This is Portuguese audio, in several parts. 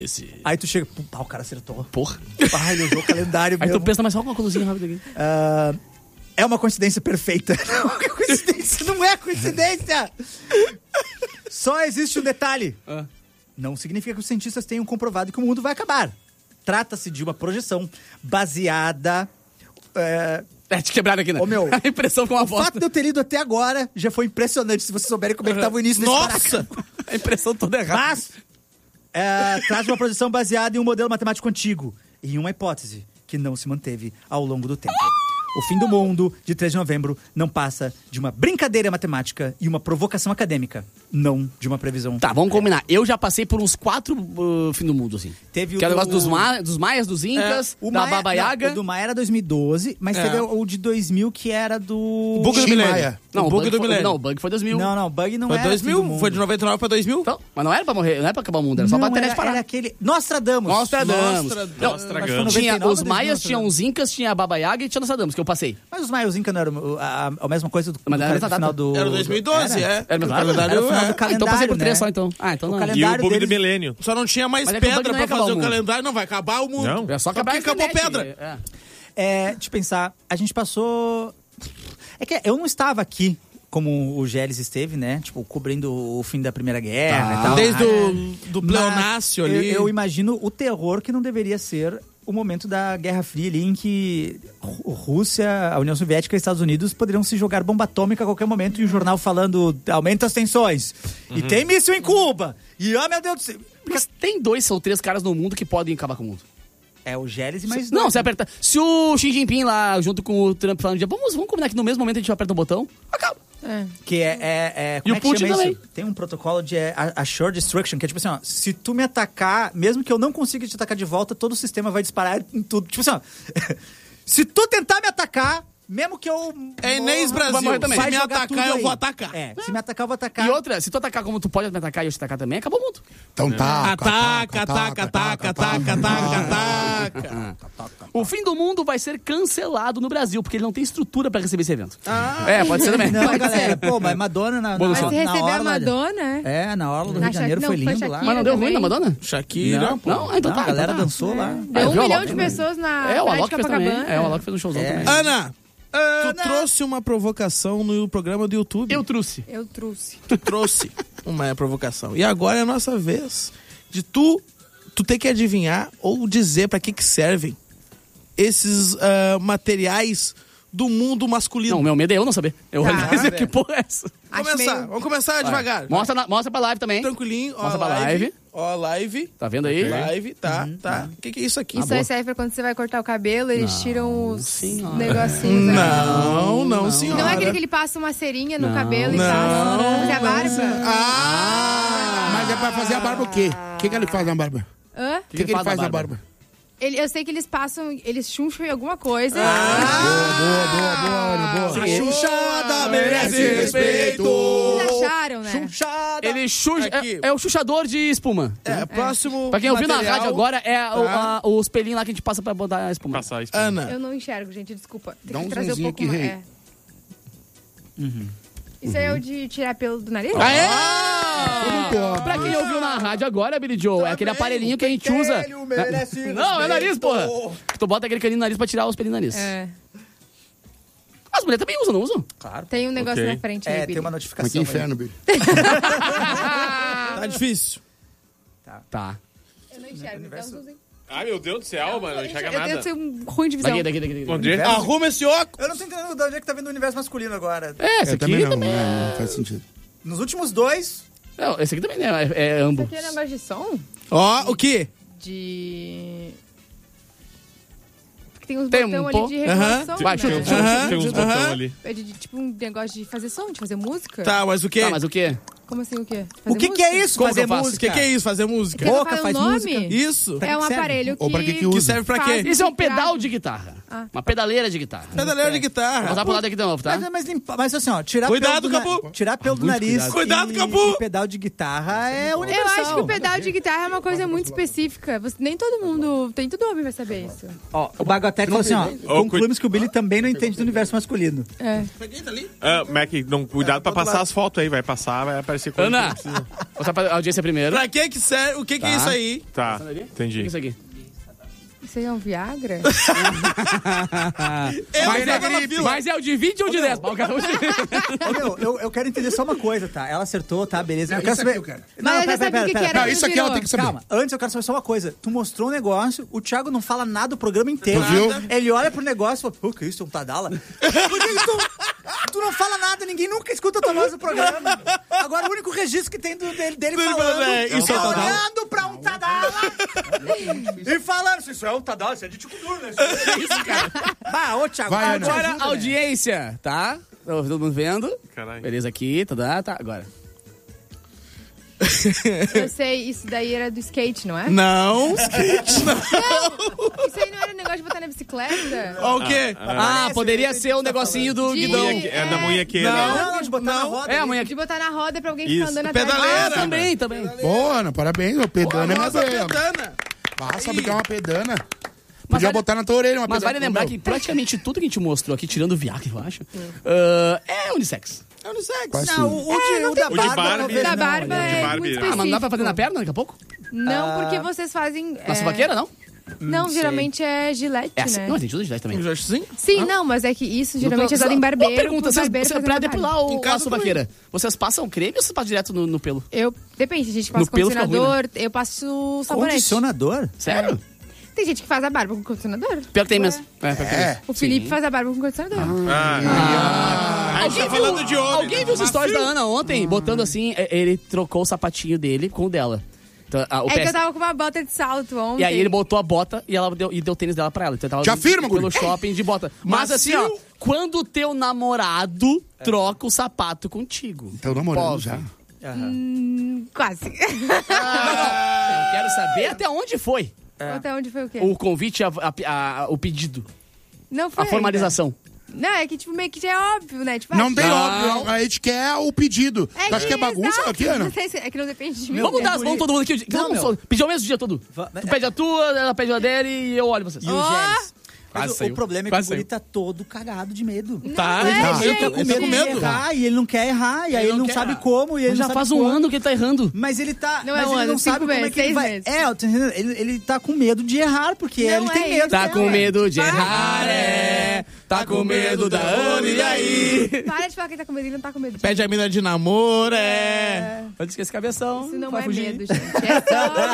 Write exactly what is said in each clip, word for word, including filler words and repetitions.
Esse... Aí tu chega, pá, o cara acertou. Porra. Pá, ele usou o calendário Aí mesmo. tu pensa, mas só uma coisinha rápida aqui. Uh, é uma coincidência perfeita. Não é coincidência, não é coincidência. Só existe um detalhe. Ah. Não significa que os cientistas tenham comprovado que o mundo vai acabar. Trata-se de uma projeção baseada... É, É, te quebraram aqui, né? Ô, meu, a impressão com uma o bosta. fato de eu ter lido até agora já foi impressionante, se vocês souberem como é que estava o início desse Nossa! parágrafo. A impressão toda errada. Mas é, traz uma projeção baseada em um modelo matemático antigo e em uma hipótese que não se manteve ao longo do tempo. O fim do mundo, de três de novembro, não passa de uma brincadeira matemática e uma provocação acadêmica, não de uma previsão. Tá, vamos combinar. Eu já passei por uns quatro uh, fim do mundo, assim. Teve que é o do- negócio dos, ma... dos maias, dos incas, O da Maia- Baba Yaga. não, o do Maia era dois mil e doze, mas É. teve o de dois mil que era do... Bug do Tim milênio. Maia. Não, o o bug bug do foi... milênio. Não, o bug foi dois mil. Não, não, bug não Foi era dois fim do mil? mundo. Foi de noventa e nove pra dois mil? Então, mas não era pra morrer, não era pra acabar o mundo, era só Não, pra internet era, parar. era aquele... Nostradamus. Nostradamus. Nostradamus. Não, Nostradamus. tinha noventa e nove, os maias, Nostradamus. tinha os incas, tinha a Baba Yaga e tinha Nostradamus, que eu passei. Mas os Maias Inca não eram a, a, a mesma coisa do, Mas do, era do a final data. do... Era dois mil e doze, Era. é. Era O mesmo? calendário Era o final é. do Ah, então passei por né? três só, então. Ah, então O não. calendário- E o bug deles- do milênio. Só não tinha mais Mas é que o bug pedra não ia pra acabar fazer o o mundo. calendário. Não, vai acabar o mundo. Não. É só acabar porque a acabou internet. pedra. É. É, de pensar, a gente passou... É que eu não estava aqui como o Gélis esteve, né? Tipo, cobrindo o fim da Primeira Guerra e tal. Desde Ah, o do Mas pleonácio eu, ali. eu imagino o terror que não deveria ser o momento da Guerra Fria ali, em que Rú- Rússia, a União Soviética e Estados Unidos poderiam se jogar bomba atômica a qualquer momento e o jornal falando, aumenta as tensões. E tem míssil em Cuba. E, oh, meu Deus do céu. Mas tem dois ou três caras no mundo que podem acabar com o mundo. É o Gélis e mais Não, dois, você né? aperta. Se o Xi Jinping lá, junto com o Trump, falando, vamos, vamos combinar que no mesmo momento a gente aperta um botão, acaba. É. Que é, é, é como E é o que Putin chama também. isso? Tem um protocolo de é, a- Assured Destruction, que é tipo assim, ó, se tu me atacar, mesmo que eu não consiga te atacar de volta, todo o sistema vai disparar em tudo. Tipo assim, ó, se tu tentar me atacar, mesmo que eu... É Inês morra, Brasil. vai morrer também. Se vai me jogar atacar, tudo eu aí. vou atacar. É, se me atacar, eu vou atacar. E outra, se tu atacar como tu pode me atacar e eu te atacar também, acabou o mundo. Então tá. Ataca, ataca, ataca, ataca, ataca, ataca. O fim do mundo vai ser cancelado no Brasil, porque ele não tem estrutura pra receber esse evento. Ah. É, pode ser também. Não, Pode galera, ser. pô, mas Madonna na, Bom, na, Mas na, Se receber a orla- Madonna, é. É, na Orla do Na Rio de Janeiro Sha- foi não, foi lindo lá. Shakira. Mas não deu ruim também. na Madonna? Shakira, Não, pô. Não, então Não, tá. a galera então tá. dançou lá. Ah, Deu eu um vi o milhão Alok de também. pessoas na É, o praia de Alok fez também. Copacabana. É, o Alok fez um showzão É. também. Ana, tu trouxe uma provocação no programa do YouTube. Eu trouxe. Eu trouxe. Tu trouxe uma provocação. E agora é a nossa vez de tu, tu ter que adivinhar ou dizer pra que que servem esses ah, materiais do mundo masculino. Não, o meu medo é eu não saber. Eu Tá. olhar e dizer que porra é essa. Acho Começar, meio- vamos começar devagar. Mostra, na- mostra pra live também. Tranquilinho, ó, Mostra pra live. live. Ó, live. Tá vendo aí? Live, tá, tá. O que que é isso aqui? Isso aí serve pra quando você vai cortar o cabelo, eles tiram os senhora. negocinhos. aí. Não, não, senhora. Não é aquele que ele passa uma cerinha no Não. cabelo e Não, passa. Fazer a barba? Ah! Mas é pra fazer a barba o quê? O que, que ele faz na barba? Hã? O que, que, ele faz na barba? Ele, eu sei que eles passam, eles chuncham em alguma coisa. Boa, boa, boa, boa, boa. A Xuxada merece respeito. Eles acharam, né? Xuxada. Ele xuxa, Aqui. é, é o xuxador de espuma. É, próximo Pra quem ouviu na material. rádio agora, é o- Tá. a- os pelinhos lá que a gente passa pra botar a espuma. Passar isso. Ana, Eu não enxergo, gente, desculpa. Tem Dá que um trazer um zoomzinho pouco aqui, mais. rei. É. Isso aí é o de tirar pelo do nariz? Aê! Pô, Pra quem ouviu na rádio agora, Billy Joe, é aquele aparelhinho que a gente usa. pentelho merece Não, é o nariz, respeito. porra. Que tu bota aquele caninho no nariz pra tirar os pelinhos do nariz. É. As mulheres também usam, não usam? Claro. Tem um negócio Ok. na frente É, aí, tem Billy. uma Mas notificação. que inferno, Billy. tá difícil. Tá. Eu não enxergo, então usem. Ai, meu Deus do céu, mano. Não enxerga Eu tenho nada. que ser um ruim de visão. Daqui, daqui, daqui. daqui. Onde? Arruma esse óculos. Eu não tô entendendo de onde é que tá vindo o universo masculino agora. É, esse Eu aqui também também. não, não, não faz sentido. Nos últimos dois, Não, esse aqui também né, é, é ambos. Isso aqui é negócio de som? Ó, o quê? De... Porque tem uns Tempo. botão ali de regulação, Vai, né? chuta, Tem uns, Aham, tem uns aham. botão ali. É de, de, tipo um negócio de fazer som, de fazer música? Tá, mas o quê? Tá, mas o quê? Como assim, o quê? o Fazer que que é música? isso? Como Fazer que eu faço? O música. que que é isso? Fazer música? Quer que eu Boca fale faz o nome? música. Isso. Pra É que um serve? aparelho que... Ou pra que que Que usa? serve pra Faz- quê? Isso é um pedal de guitarra. Uma pedaleira de guitarra. Pedaleira de Vou guitarra. voltar pro lado aqui de novo, tá? Mas, mas, limpa- mas assim, ó, tirar Cuidado, pelo do, na- Capu. tirar pelo do muito nariz cuidado. e, Cuidado, Capu. e pedal de guitarra é universal. Eu acho que o pedal de guitarra é uma coisa muito específica. Você- nem todo mundo, tem todo homem vai saber isso. Ó, o Bagoteca falou assim, ó, Ô, concluímos que o Billy também não entende do universo masculino. É. Peguei, tá ali? Ah, Mac, não, cuidado pra passar as fotos aí. Vai passar, vai aparecer coisa. Ana, que não precisa. vou passar pra audiência primeiro. Pra que que serve? O que que é Tá. isso aí? Tá, O que entendi. é isso aqui? Isso aí é um Viagra? Eu Mas tava na é, fila. mas é o de vinte ou de dez? O cara- Ô, meu, eu, eu quero entender só uma coisa, tá? Ela acertou, tá? Beleza. Eu Não, quero isso saber. aqui eu quero. Mas eu já sabia o que que era. Não, isso aqui ela virou. tem que saber. Calma, antes eu quero saber só uma coisa. Tu mostrou um negócio, o Thiago não fala nada o programa inteiro. Tu viu? Ele olha pro negócio e fala, o que é isso? É um Tadala? Por que que tu, tu não fala nada? Ninguém nunca escuta a tua voz no programa. Agora o único registro que tem do, dele, dele Dele falando falando, é, isso é é um Tadala. olhando pra um Tadala e falando, isso é um Tadala, isso é de tipo duro, né? Isso, cara. Bah, ô Thiago, Vai, ah, Ana. te Agora, ajuda, né? audiência, tá? Todo mundo vendo? Caralho. Beleza aqui, tá, tá, agora. Eu sei, isso daí era do skate, não é? Não, skate não. Isso aí não era um negócio de botar na bicicleta? Ó, o quê? Ah, poderia ser o negocinho do De- guidão. Munheque- É da munhequeira. Não. Não, não, de botar na Não. roda. É, a ali. manhã De botar na roda pra alguém Isso. ficar andando atrás. Pedaleira. Ah, também, também. Boa, Ana, parabéns. Uma pedana é minha Nossa, doia. pedana. Ah, sabe que é uma pedana. Mas Podia vale- botar na tua orelha uma Mas pedana. vale lembrar Meu, que praticamente tudo que a gente mostrou aqui, tirando o Viagra, eu acho, ah, é unissex. É unissex. quase Não, tudo. o, o de, o da O de Bárbara. Barbie. talvez Da não, barba olha. é Barbie. muito Ah, Ah, específico. mas não dá pra fazer na perna daqui a pouco? Não, porque vocês fazem... Na é, suvaqueira, não? Não, geralmente é gilete, É assim. né? Não, tem tudo de dez também. Um sim? Sim, não, mas é que isso geralmente é usado em barbeiro. Uma pergunta, pro vocês, barbeiro você, fazer pra na depilar barba. o, Em a casa suvaqueira, vocês passam creme ou vocês passam direto no, no pelo? Eu, depende, tem gente que passa No pelo fica condicionador, eu passo sabonete. Condicionador? Sério? Tem gente que faz a barba com condicionador. Pior que tem mesmo. É, pior que tem É. mesmo. O Felipe faz a barba com condicionador. Ah, A gente tá falando de homem. Alguém viu os Mas stories da sim. Ana ontem, botando assim, é, ele trocou o sapatinho dele com o dela. Então, a- o É pé- que eu tava com uma bota de salto ontem. E aí ele botou a bota e ela deu, e deu o tênis dela pra ela. Então ela tava Já indo firma, pelo guri. shopping de bota. Mas assim, ó, quando o teu namorado troca o sapato contigo. Então namorando Pode. já. Hum, quase. Eu quero saber até onde foi Até onde foi o quê? o convite, a- a- a- o pedido, Não foi a formalização. ainda. Não, é que tipo, meio que já é óbvio, né? Tipo, Não ah, tem Não. óbvio. A gente quer o pedido. Tu acha que é bagunça exato. aqui, Ana? Não sei se- É que não depende de mim. Vamos né? dar as mãos todo mundo aqui. Não, Vamos meu. só pedir ao mesmo dia todo. Va- Tu pede a tua, ela pede a dele e eu olho vocês. E o Ó. Gélis. Mas Quase o, saiu. o problema é que Quase o guri saiu. tá todo cagado de medo. Tá, Não ele é, tá, gente. Ele tá com ele medo tá com de medo. errar e ele não quer errar. E aí Ele ele não não quer sabe errar. como. E ele Mas não já sabe faz um quando. ano que ele tá errando. Mas ele tá. Não é mas um ele ano, não cinco sabe como é meses, que ele seis vai. meses. É, eu tô entendendo. Ele, ele tá com medo de errar, porque Não ele é tem medo. isso. Tá né, com ué? medo de errar, é. Tá com medo da Ana, e aí? Para de falar que ele tá com medo, ele não tá com medo. Pede a mina de namoro, é. Pode esquecer cabeção. Isso não vai é fugir. medo, gente. É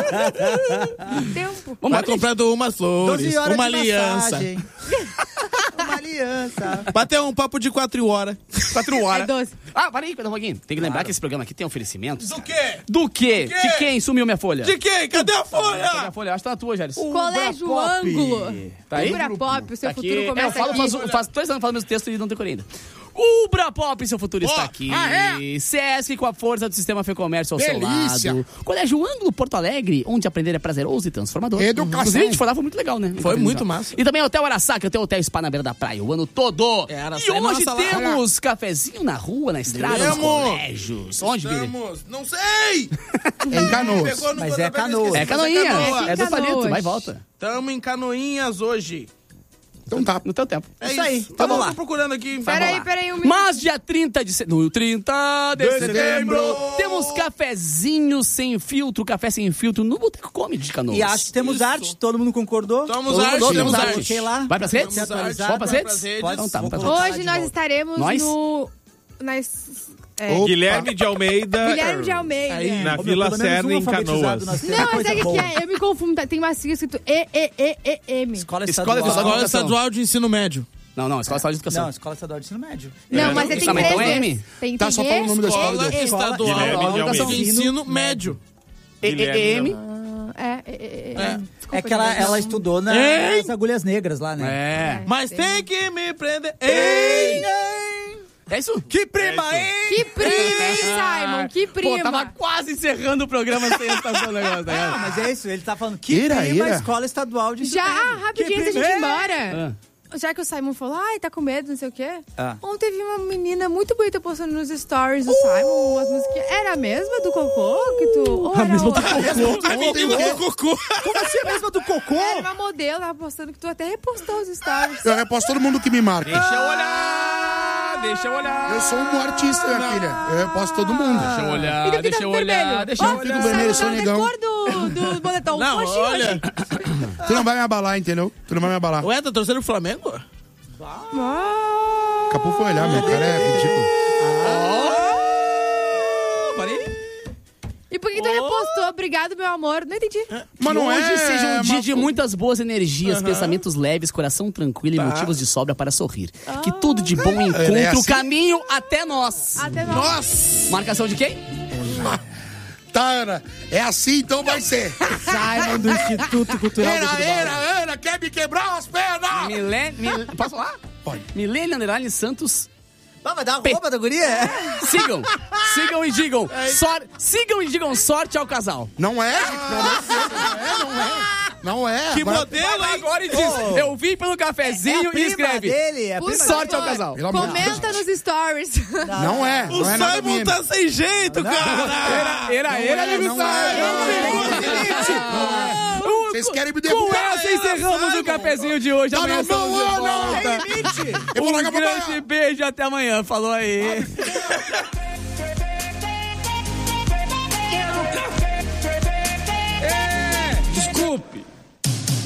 só tempo. Vamos Vai lá, comprando umas flores, doze horas uma de aliança. massagem. Uma aliança. Bater um papo de quatro horas. Quatro É horas. doce. Ah, para aí, pera um pouquinho. Tem que lembrar que esse programa aqui tem oferecimentos. Do quê? Do quê? Do quê? De quem sumiu minha folha? De quem? Cadê a Cadê folha? a folha? Acho que tá na tua, Gélis. Colégio Pop. Ângulo. Tá aí? Ubra Pop, o seu Aqui. futuro É, eu começa falo, aqui. faz, faz dois anos falando o mesmo texto e não decorei ainda. O Brapop, seu futuro está Ó, aqui. ah, Sesc com a força do sistema Fê Comércio ao Delícia. seu lado. Colégio Ângulo Porto Alegre, onde aprender é prazeroso e transformador. Educação. Inclusive, a gente foi lá, foi muito legal, né? Foi muito massa. E também Hotel Araçá, que é o Hotel Spa na beira da praia, o ano todo. É, Araçá e é hoje nossa lá. temos cafezinho na rua, na estrada, nos Temos. colégios. Onde, Billy? Estamos, não sei! É em Canoas. Pegou no Mas pontapé, é Canoas. É esqueci, Canoinha. mas Canoas. É do palito, Canoas. vai e volta. Tamo em Canoinhas hoje. Então tá. No teu tempo. É Isso aí, isso. vamos Eu lá. tô procurando aqui. Peraí, peraí, um minuto. Mas dia trinta de setembro, no trinta de De setembro, setembro, temos cafezinho sem filtro, café sem filtro no Boteco Comedy de Canoas. E acho que temos Isso. arte, todo mundo concordou? Temos Todo arte, mundo temos tá arte. ok lá? Vai pras redes? Temos Vamos arte, pras vai redes? pras redes. Pode, Então tá, vou vamos pra colocar Hoje de nós volta. estaremos Nós? no... Nas... É, Opa. Guilherme de Almeida. Guilherme de Almeida. Aí, Na Ô, meu, Vila pelo menos Serra, um em alfabetizado Canoas. nós temos, Não, mas coisa é que, boa. que é, eu me confundo, tá? Tem uma sigla escrito E, E, E, E, M. Escola Escola Estadual. Estadual. Escola Educação. Estadual de Ensino Médio. Não, não, Escola Estadual de Educação. Não, Escola Estadual de Ensino Médio. Não, mas é, tem Ah, mas três então é vezes. M. Tem, Tá, tem só fala o nome da Escola escola. Estadual Guilherme de de Almeida. Ensino Médio. E, E, Guilherme M. Ah, É, é, é, é. É. É que ela, ela estudou nas Ei! agulhas negras lá, né? É. Mas tem que me prender. Ei! É isso? Que prima, hein? Que prima, hein, Simon? Que prima. Pô, tava quase encerrando o programa sem estação negócio. Tá Não, ligado? mas é isso, ele tá falando que Ira, prima ira. Escola Estadual de Ensino Já, Médio. rapidinho, Que antes da prima, gente ir hein? embora. Ah. já que o Simon falou, ai, tá com medo, não sei o quê. Ah. Ontem vi uma menina muito bonita postando nos stories do Simon, umas musiquinhas. Era a mesma do Cocô que tu... Ou A era mesma do outra? Cocô. A menina do cocô. Como assim a mesma do cocô? Era uma modelo, tava postando que tu até repostou os stories. Eu reposto todo mundo que me marca. Deixa eu olhar! Deixa eu olhar! Eu sou um artista, minha filha. Eu reposto todo mundo. Deixa eu olhar, Fica deixa eu vermelho. olhar, deixa eu Ó, olhar. Fico vermelho, sou tá na negão. cor do, do boletom. Não, Oxi, olha. Tu não vai me abalar, entendeu? Tu não vai me abalar. Ué, tá torcendo o Flamengo? Ah. Capu foi olhar, meu cara é ridículo. Parei. E por que tu repostou? Obrigado, meu amor. Não entendi. Mas não Hoje é... seja um dia mas- de muitas boas energias, pensamentos leves, coração tranquilo e motivos de sobra para sorrir. Que tudo de bom encontre é assim? o caminho até nós. Até nós. Nossa! Marcação de quem? Tá, Ana. É assim, então vai ser. Simon do Instituto Cultural do Era, Futebol. era, Ana, quer me quebrar as pernas? Milene... Mil... Posso falar? Pode. Milene Underline Santos. Ah, vai dar a roupa da guria? Sigam. Sigam e digam. Sor... Sigam e digam sorte ao casal. Não é, gente. Não é, não é. Não é. Que Agora- modelo, Vai lá hein? agora e diz, eu vim pelo cafezinho e escreve. dele, é a Por prima Sorte ao favor, casal. Pelo amor de Comenta nos stories. Não é. O Não é nada Simon mínimo. tá sem jeito, cara! Era, era, Não é, amigo não é, Simon. Vocês querem me Com derrubar? essa encerramos o cafezinho de hoje. Tá Amanhã na estamos mão, de Ana! volta. Eu vou Um largar pra grande banhar. beijo e até amanhã. Falou aí. Desculpe.